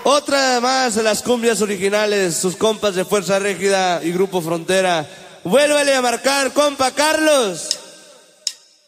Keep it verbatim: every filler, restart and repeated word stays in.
Otra más de las cumbias originales, sus compas de Fuerza Régida y Grupo Frontera. Vuélvale a marcar, compa Carlos.